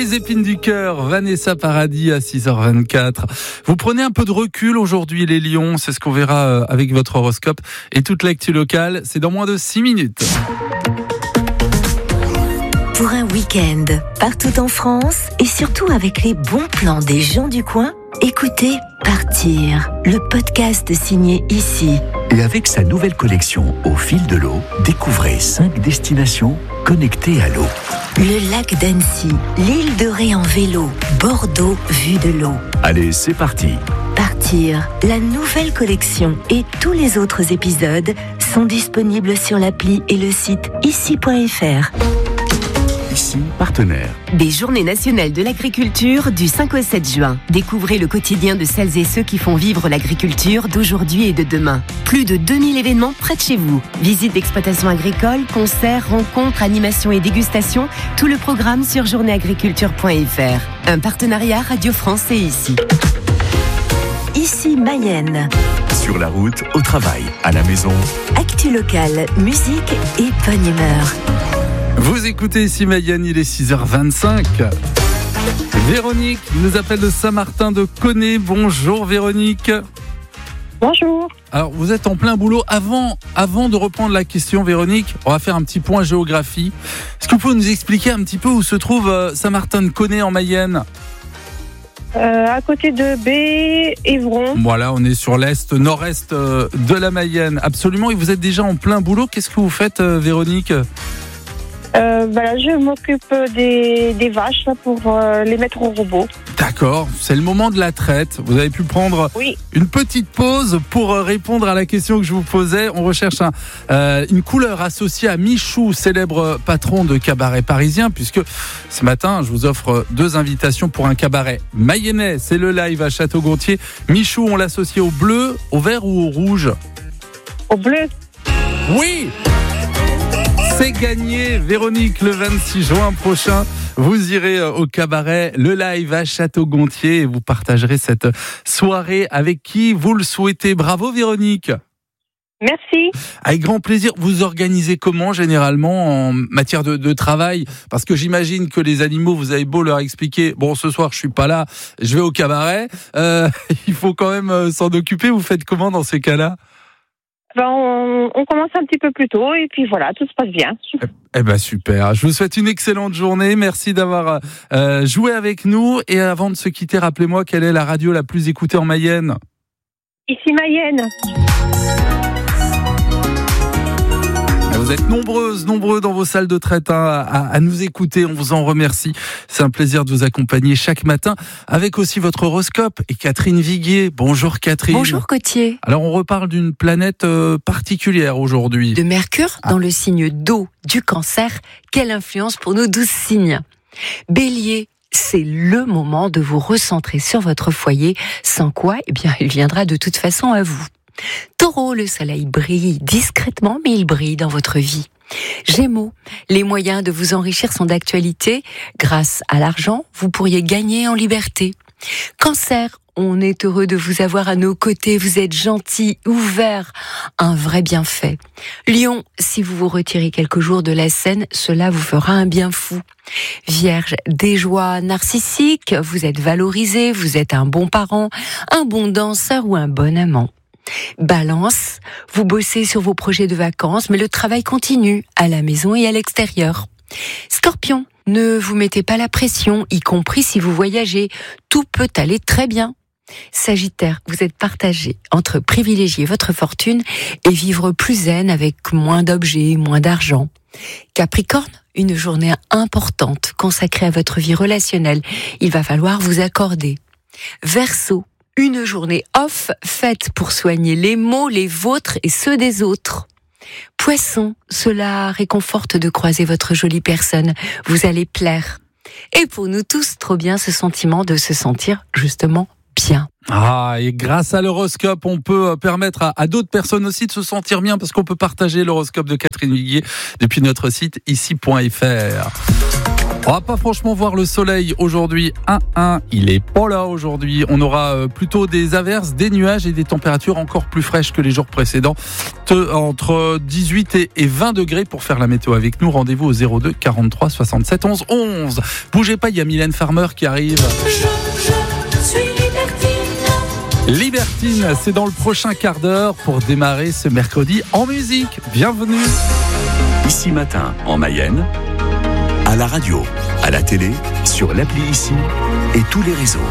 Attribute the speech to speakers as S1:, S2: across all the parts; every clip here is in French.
S1: Les épines du cœur, Vanessa Paradis à 6h24. Vous prenez un peu de recul aujourd'hui les lions, c'est ce qu'on verra avec votre horoscope. Et toute l'actu locale, c'est dans moins de 6 minutes.
S2: Pour un week-end, partout en France et surtout avec les bons plans des gens du coin, écoutez Partir, le podcast signé Ici.
S3: Et avec sa nouvelle collection Au fil de l'eau, découvrez 5 destinations connectées à l'eau.
S2: Le lac d'Annecy, l'île de Ré en vélo, Bordeaux vue de l'eau.
S3: Allez, c'est parti.
S2: Partir, la nouvelle collection et tous les autres épisodes sont disponibles sur l'appli et le site ici.fr.
S3: Ici, partenaire.
S4: Des Journées nationales de l'agriculture du 5 au 7 juin. Découvrez le quotidien de celles et ceux qui font vivre l'agriculture d'aujourd'hui et de demain. Plus de 2000 événements près de chez vous. Visites d'exploitation agricole, concerts, rencontres, animations et dégustations. Tout le programme sur journéeagriculture.fr. Un partenariat Radio France et Ici.
S2: Ici Mayenne.
S3: Sur la route, au travail, à la maison.
S2: Actu locale, musique et bonne humeur.
S1: Vous écoutez ici Mayenne, il est 6h25. Véronique nous appelle de Saint-Martin de Connay. Bonjour Véronique.
S5: Bonjour.
S1: Alors vous êtes en plein boulot. Avant de reprendre la question Véronique, on va faire un petit point géographie. Est-ce que vous pouvez nous expliquer un petit peu où se trouve Saint-Martin de Connay en Mayenne ?
S5: À côté de B, Évron.
S1: Voilà, on est sur l'est, nord-est de la Mayenne. Absolument, et vous êtes déjà en plein boulot. Qu'est-ce que vous faites Véronique ?
S5: Là, je m'occupe des vaches là, pour les mettre au robot.
S1: D'accord, c'est le moment de la traite. Vous avez pu prendre une petite pause pour répondre à la question que je vous posais. On recherche une couleur associée à Michou, célèbre patron de cabaret parisien, puisque ce matin, je vous offre 2 invitations pour un cabaret mayennais. C'est le live à Château-Gontier. Michou, on l'associe au bleu, au vert ou au rouge ?
S5: Au bleu.
S1: Oui ! C'est gagné, Véronique, le 26 juin prochain. Vous irez au cabaret Le Live à Château-Gontier et vous partagerez cette soirée avec qui vous le souhaitez. Bravo Véronique.
S5: Merci.
S1: Avec grand plaisir. Vous organisez comment généralement en matière de travail ? Parce que j'imagine que les animaux, vous avez beau leur expliquer, bon ce soir je suis pas là, je vais au cabaret. Il faut quand même s'en occuper. Vous faites comment dans ces cas-là ?
S5: On commence un petit peu plus tôt et puis voilà, tout se passe bien.
S1: Eh ben super, je vous souhaite une excellente journée, merci d'avoir joué avec nous et avant de se quitter, rappelez-moi quelle est la radio la plus écoutée en Mayenne ?
S5: Ici Mayenne.
S1: Vous êtes nombreux dans vos salles de traite à nous écouter, on vous en remercie. C'est un plaisir de vous accompagner chaque matin avec aussi votre horoscope et Catherine Viguier. Bonjour Catherine.
S6: Bonjour Gauthier.
S1: Alors on reparle d'une planète particulière aujourd'hui.
S6: De Mercure dans le signe d'eau du Cancer. Quelle influence pour nos 12 signes. Bélier. C'est le moment de vous recentrer sur votre foyer, sans quoi, il viendra de toute façon à vous. Taureau, le soleil brille discrètement, mais il brille dans votre vie. Gémeaux, les moyens de vous enrichir sont d'actualité. Grâce à l'argent, vous pourriez gagner en liberté. Cancer, on est heureux de vous avoir à nos côtés. Vous êtes gentil, ouvert, un vrai bienfait. Lion, si vous vous retirez quelques jours de la scène, cela vous fera un bien fou. Vierge, des joies narcissiques, vous êtes valorisé, vous êtes un bon parent, un bon danseur ou un bon amant. Balance, vous bossez sur vos projets de vacances, mais le travail continue, à la maison et à l'extérieur. Scorpion, ne vous mettez pas la pression, y compris si vous voyagez, tout peut aller très bien. Sagittaire, vous êtes partagé entre privilégier votre fortune et vivre plus zen avec moins d'objets, moins d'argent. Capricorne, une journée importante consacrée à votre vie relationnelle, il va falloir vous accorder. Verseau, une journée off faite pour soigner les maux, les vôtres et ceux des autres. Poisson, cela réconforte de croiser votre jolie personne, vous allez plaire. Et pour nous tous, trop bien ce sentiment de se sentir justement bien.
S1: Et grâce à l'horoscope, on peut permettre à d'autres personnes aussi de se sentir bien parce qu'on peut partager l'horoscope de Catherine Viguier depuis notre site ici.fr. On va pas franchement voir le soleil aujourd'hui. 1-1, il est pas là aujourd'hui. On aura plutôt des averses, des nuages et des températures encore plus fraîches que les jours précédents. Entre 18 et 20 degrés pour faire la météo avec nous. Rendez-vous au 02 43 67 11 11. Bougez pas, il y a Mylène Farmer qui arrive.
S7: Je suis
S1: Libertine, c'est dans le prochain quart d'heure pour démarrer ce mercredi en musique. Bienvenue.
S3: Ici Matin en Mayenne, à la radio, à la télé, sur l'appli Ici et tous les réseaux.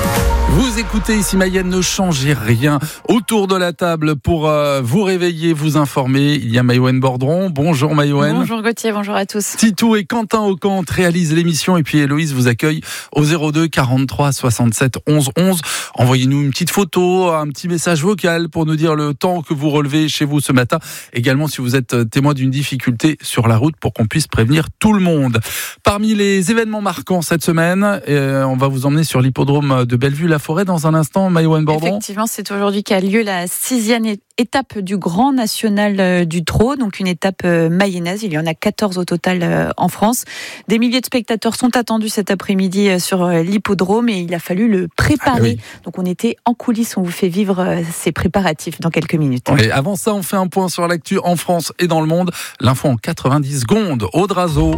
S1: Vous écoutez Ici Mayenne, ne changez rien. Autour de la table pour vous réveiller, vous informer, il y a Maïwenn Bordron. Bonjour Maïwenn.
S8: Bonjour Gauthier, bonjour à tous.
S1: Titou et Quentin Aucante réalisent l'émission et puis Héloïse vous accueille au 02 43 67 11 11. Envoyez-nous une petite photo, un petit message vocal pour nous dire le temps que vous relevez chez vous ce matin. Également si vous êtes témoin d'une difficulté sur la route pour qu'on puisse prévenir tout le monde. Parmi les événements marquants cette semaine, on va vous emmener sur l'hippodrome de Bellevue-la-Forêt dans un instant, Maïwenn Bordron.
S8: Effectivement, c'est aujourd'hui qu'a lieu la 6e étape du Grand National du Trot, donc une étape mayonnaise. Il y en a 14 au total en France. Des milliers de spectateurs sont attendus cet après-midi sur l'hippodrome et il a fallu le préparer. Donc on était en coulisses, on vous fait vivre ces préparatifs dans quelques minutes.
S1: Et avant ça, on fait un point sur l'actu en France et dans le monde. L'info en 90 secondes. Aude Razo.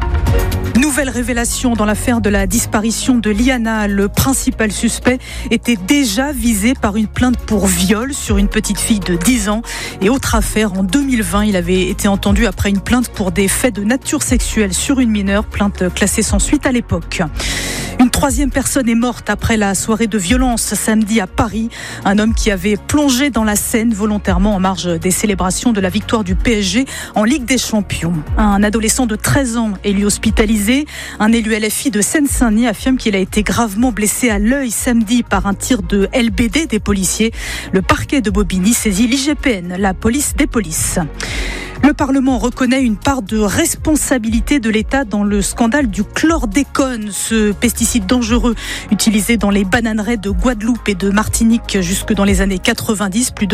S9: Nouvelle révélation dans l'affaire de la disparition de Liana. Le principal suspect était déjà visé par une plainte pour viol sur une petite fille de 10 ans. Et autre affaire, en 2020, il avait été entendu après une plainte pour des faits de nature sexuelle sur une mineure, plainte classée sans suite à l'époque. Une troisième personne est morte après la soirée de violence samedi à Paris. Un homme qui avait plongé dans la Seine volontairement en marge des célébrations de la victoire du PSG en Ligue des Champions. Un adolescent de 13 ans est lui hospitalisé. Un élu LFI de Seine-Saint-Denis affirme qu'il a été gravement blessé à l'œil samedi par un tir de LBD des policiers. Le parquet de Bobigny saisit l'IGPN, la police des polices. Le Parlement reconnaît une part de responsabilité de l'État dans le scandale du chlordécone, ce pesticide dangereux utilisé dans les bananeraies de Guadeloupe et de Martinique jusque dans les années 90. Plus de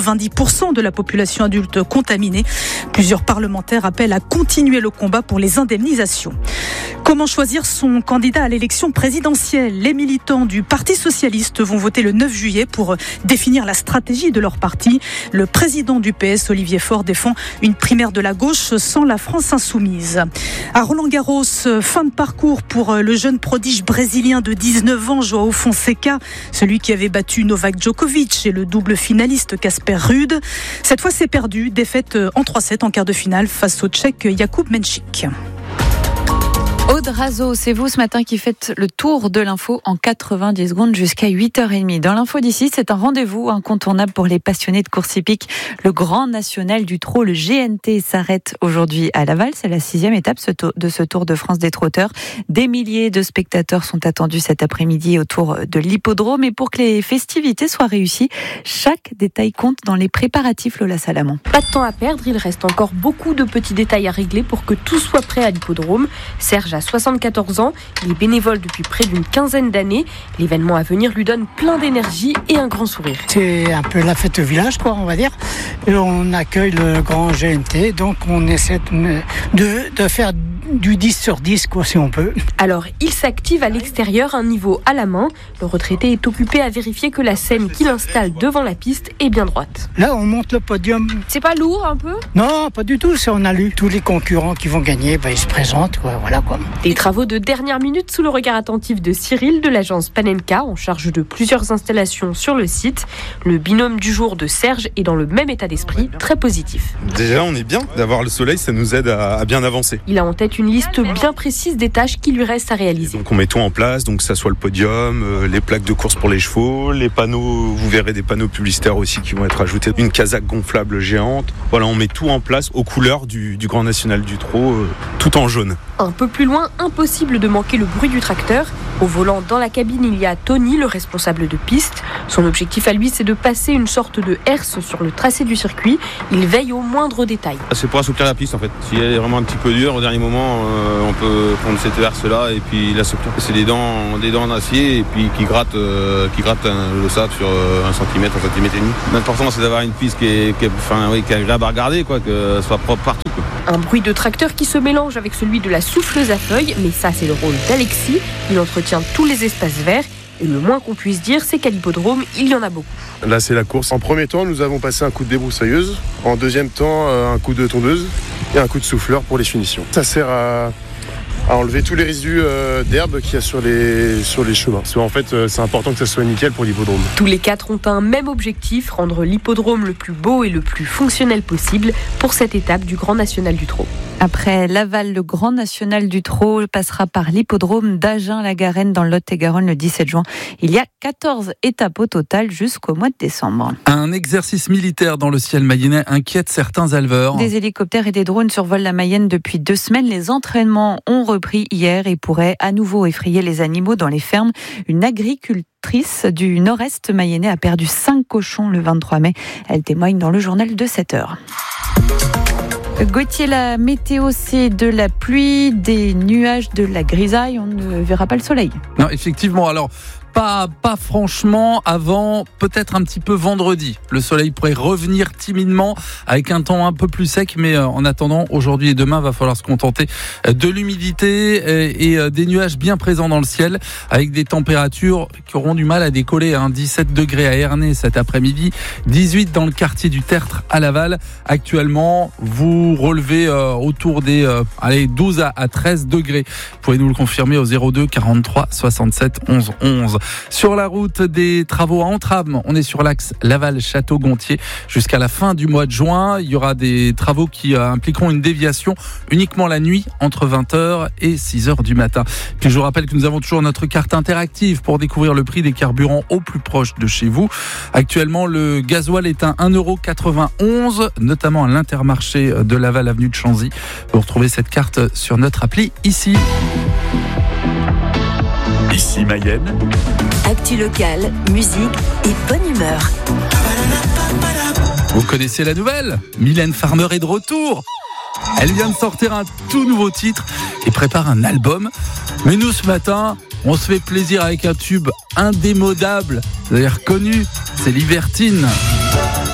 S9: 90% de la population adulte contaminée. Plusieurs parlementaires appellent à continuer le combat pour les indemnisations. Comment choisir son candidat à l'élection présidentielle ? Les militants du Parti socialiste vont voter le 9 juillet pour définir la stratégie de leur parti. Le président du PS, Olivier Faure, défend une primaire de la gauche sans la France insoumise. À Roland-Garros, fin de parcours pour le jeune prodige brésilien de 19 ans, João Fonseca, celui qui avait battu Novak Djokovic et le double finaliste Casper Ruud. Cette fois, c'est perdu. Défaite en 3-7 en quart de finale face au Tchèque Jakub Menchik.
S8: Aude Razo, c'est vous ce matin qui faites le tour de l'info en 90 secondes jusqu'à 8h30. Dans l'info d'ici, c'est un rendez-vous incontournable pour les passionnés de course hippique. Le Grand National du Trot, le GNT, s'arrête aujourd'hui à Laval. C'est la 6e étape de ce Tour de France des trotteurs. Des milliers de spectateurs sont attendus cet après-midi autour de l'hippodrome. Et pour que les festivités soient réussies, chaque détail compte dans les préparatifs, Lola Salamon.
S10: Pas de temps à perdre, il reste encore beaucoup de petits détails à régler pour que tout soit prêt à l'hippodrome. Serge a 74 ans, il est bénévole depuis près d'une quinzaine d'années. L'événement à venir lui donne plein d'énergie et un grand sourire.
S11: C'est un peu la fête au village, quoi, on va dire. Et on accueille le grand GNT, donc on essaie de faire du 10 sur 10, quoi, si on peut.
S10: Alors, il s'active à l'extérieur, un niveau à la main. Le retraité est occupé à vérifier que la scène qu'il installe devant la piste est bien droite.
S11: Là, on monte le podium.
S10: C'est pas lourd, un peu ?
S11: Non, pas du tout. On a lu tous les concurrents qui vont gagner, ils se présentent, quoi, voilà, quoi.
S10: Des travaux de dernière minute sous le regard attentif de Cyril de l'agence Panenka, en charge de plusieurs installations sur le site. Le binôme du jour de Serge est dans le même état d'esprit, très positif.
S12: Déjà, on est bien d'avoir le soleil, ça nous aide à bien avancer.
S10: Il a en tête une liste bien précise des tâches qui lui restent à réaliser.
S12: Donc on met tout en place, donc que ça soit le podium, les plaques de course pour les chevaux, les panneaux, vous verrez des panneaux publicitaires aussi qui vont être ajoutés, une casaque gonflable géante. Voilà, on met tout en place aux couleurs du Grand National du Trot, tout en jaune.
S10: Un peu plus loin, impossible de manquer le bruit du tracteur. Au volant, dans la cabine, il y a Tony, le responsable de piste. Son objectif à lui, c'est de passer une sorte de herse sur le tracé du circuit. Il veille aux moindres détails.
S13: C'est pour assouplir la piste en fait. Si elle est vraiment un petit peu dure, au dernier moment, on peut prendre cette herse-là et puis l'assouplir. C'est des dents d'acier et puis qui grattent le sable sur 1 cm, 1 cm et demi. L'important, c'est d'avoir une piste qui est agréable à regarder, quoi, que ce soit propre partout. peu.
S10: Un bruit de tracteur qui se mélange avec celui de la souffleuse à feuilles, mais ça c'est le rôle d'Alexis. Il entretient tous les espaces verts. Et le moins qu'on puisse dire, c'est qu'à l'hippodrome, il y en a beaucoup.
S14: Là, c'est la course. En premier temps, nous avons passé un coup de débroussailleuse. En deuxième temps, un coup de tondeuse et un coup de souffleur pour les finitions. Ça sert à enlever tous les résidus d'herbe qu'il y a sur les chemins. Parce qu'en fait, c'est important que ça soit nickel pour l'hippodrome.
S10: Tous les 4 ont un même objectif, rendre l'hippodrome le plus beau et le plus fonctionnel possible pour cette étape du Grand National du Trot.
S8: Après Laval, le Grand National du Trot passera par l'hippodrome d'Agen-la-Garenne dans le Lot-et-Garonne le 17 juin. Il y a 14 étapes au total jusqu'au mois de décembre.
S1: Un exercice militaire dans le ciel mayennais inquiète certains éleveurs.
S8: Des hélicoptères et des drones survolent la Mayenne depuis 2 semaines. Les entraînements ont repris hier et pourraient à nouveau effrayer les animaux dans les fermes. Une agricultrice du nord-est mayennais a perdu 5 cochons le 23 mai. Elle témoigne dans le journal de 7h. Gauthier, la météo, c'est de la pluie, des nuages, de la grisaille. On ne verra pas le soleil.
S1: Non, effectivement. Alors, pas franchement avant peut-être un petit peu vendredi. Le soleil pourrait revenir timidement avec un temps un peu plus sec, mais en attendant, aujourd'hui et demain, va falloir se contenter de l'humidité et des nuages bien présents dans le ciel avec des températures qui auront du mal à décoller. 17 degrés à Ernée cet après-midi, 18 dans le quartier du Tertre à Laval. Actuellement, vous relevez autour des 12 à 13 degrés. Vous pouvez nous le confirmer au 02 43 67 11 11. Sur la route des travaux à Entrammes, on est sur l'axe Laval-Château-Gontier jusqu'à la fin du mois de juin. Il y aura des travaux qui impliqueront une déviation uniquement la nuit entre 20h et 6h du matin. Puis je vous rappelle que nous avons toujours notre carte interactive pour découvrir le prix des carburants au plus proche de chez vous. Actuellement, le gasoil est à 1,91€, notamment à l'Intermarché de Laval, avenue de Chanzy. Vous retrouvez cette carte sur notre appli ici.
S3: Ici Mayenne.
S2: Actu locale, musique et bonne humeur.
S1: Vous connaissez la nouvelle ? Mylène Farmer est de retour. Elle vient de sortir un tout nouveau titre et prépare un album. Mais nous, ce matin, on se fait plaisir avec un tube indémodable. Vous avez reconnu, c'est Libertine.